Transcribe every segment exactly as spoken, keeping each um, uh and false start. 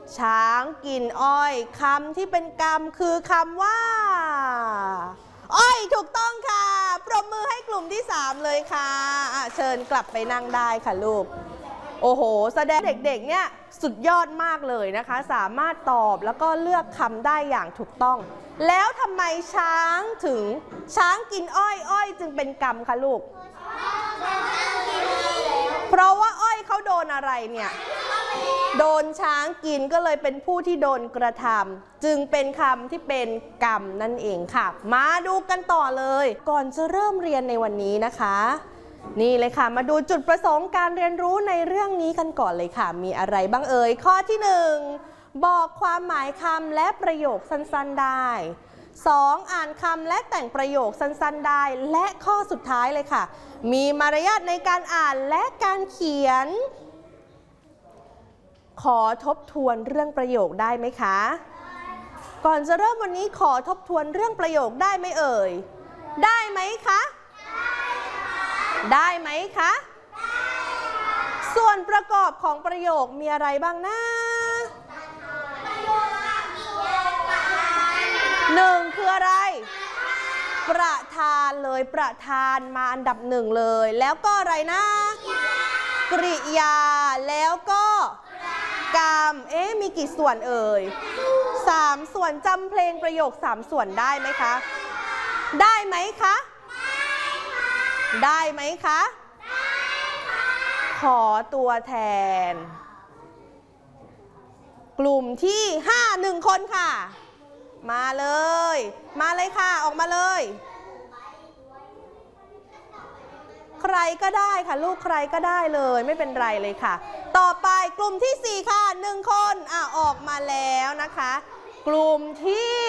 ช้างกินอ้อยคำที่เป็นกรรมคือคำว่าอ้อยถูกต้องค่ะปรบมือให้กลุ่มที่สามเลยค่ะะเชิญกลับไปนั่งได้ค่ะลูกโอ้โหแสดงเด็กๆเนี่ยสุดยอดมากเลยนะคะสามารถตอบแล้วก็เลือกคำได้อย่างถูกต้องแล้วทำไมช้างถึงช้างกินอ้อยอ้อยจึงเป็นกรรมคะลูกเพราะว่าอ้อยเขาโดนอะไรเนี่ยโดนช้างกินก็เลยเป็นผู้ที่โดนกระทำจึงเป็นคำที่เป็นกรรมนั่นเองค่ะมาดูกันต่อเลยก่อนจะเริ่มเรียนในวันนี้นะคะนี่เลยค่ะมาดูจุดประสงค์การเรียนรู้ในเรื่องนี้กันก่อนเลยค่ะมีอะไรบ้างเอ่ยข้อที่หนึ่งบอกความหมายคำและประโยคสั้นๆได้สองอ่านคำและแต่งประโยคสั้นๆได้และข้อสุดท้ายเลยค่ะมีมารยาทในการอ่านและการเขียนขอทบทวนเรื่องประโยคได้ไหมคะก่อนจะเริ่มวันนี้ขอทบทวนเรื่องประโยคได้ไหมเอ่ยได้ไหมคะได้ไหมคะส่วนประกอบของประโยคมีอะไรบ้างนะหนึ่งคืออะไรประธานเลยประธานมาอันดับหนึ่งเลยแล้วก็อะไรนะกริยาแล้วก็กรรมเอ๊ะมีกี่ส่วนเอ่ยสามส่วนจำเพลงประโยคสามส่วนได้ไหมคะได้ไหมคะได้ไหมคะขอตัวแทนกลุ่มที่ห้าหนึ่งคนค่ะมาเลยมาเลยค่ะออกมาเลยใครก็ได้ค่ะลูกใครก็ได้เลยไม่เป็นไรเลยค่ะต่อไปกลุ่มที่สี่ค่ะหนึ่งคนอ่ะออกมาแล้วนะคะกลุ่มที่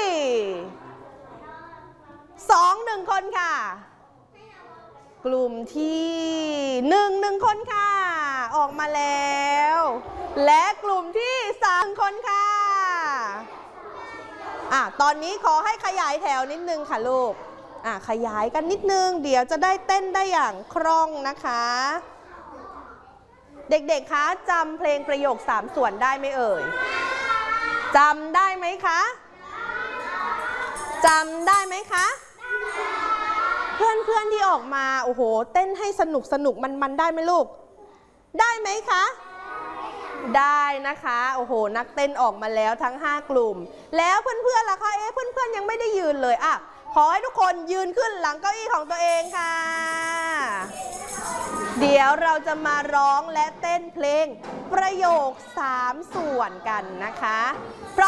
สองหนึ่งคนค่ะกลุ่มที่หนึ่งหนึ่งคนค่ะออกมาแล้วและกลุ่มที่สามคนค่ะอ่ะตอนนี้ขอให้ขยายแถวนิดนึงค่ะลูกอ่ะขยายกันนิดนึงเดี๋ยวจะได้เต้นได้อย่างคล่องนะคะเด็กๆคะจำเพลงประโยคสามส่วนได้ไหมเอ่ยจำได้ไหมคะจำได้ไหมคะเพื่อนๆที่ออกมาโอ้โหเต้นให้สนุกสนุกมันๆได้ไหมลูกได้ไหมคะได้นะคะโอ้โหนักเต้นออกมาแล้วทั้งห้ากลุ่มแล้วเพื่อนๆล่ะคะเอ๊ะเพื่อนๆยังไม่ได้ยืนเลยอ่ะขอให้ทุกคนยืนขึ้นหลังเก้าอี้ของตัวเองค่ะเดี๋ยวเราจะมาร้องและเต้นเพลงประโยคสามส่วนกันนะคะ